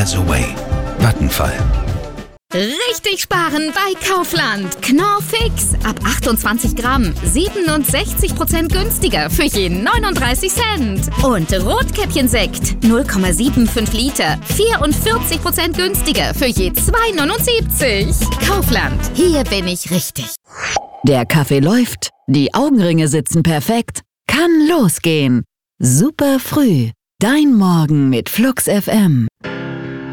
There's a Way. Vattenfall. Richtig sparen bei Kaufland. Knorr Fix. Ab 28 Gramm. 67% günstiger für je 39 Cent. Und Rotkäppchensekt. 0,75 Liter. 44% günstiger für je 2,79. Kaufland. Hier bin ich richtig. Der Kaffee läuft. Die Augenringe sitzen perfekt. Kann losgehen. Super früh. Dein Morgen mit Flux FM.